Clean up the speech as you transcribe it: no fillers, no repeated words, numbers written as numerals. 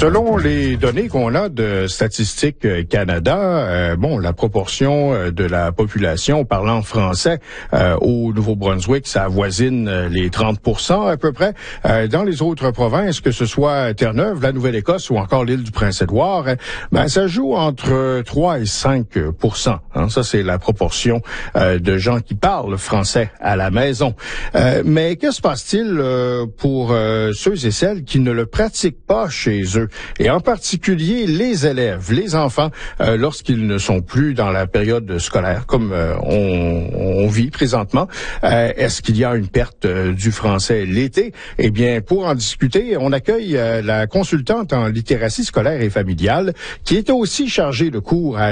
Selon les données qu'on a de Statistique Canada, la proportion de la population parlant français au Nouveau-Brunswick, ça avoisine les 30% à peu près. Dans les autres provinces, que ce soit Terre-Neuve, la Nouvelle-Écosse ou encore l'île du Prince-Édouard, ça joue entre 3 et 5%. Ça, c'est la proportion de gens qui parlent français à la maison. Mais que se passe-t-il pour ceux et celles qui ne le pratiquent pas chez eux, et en particulier les élèves, les enfants, lorsqu'ils ne sont plus dans la période scolaire, comme on vit présentement? Est-ce qu'il y a une perte du français l'été? Eh bien, pour en discuter, on accueille la consultante en littératie scolaire et familiale, qui est aussi chargée de cours à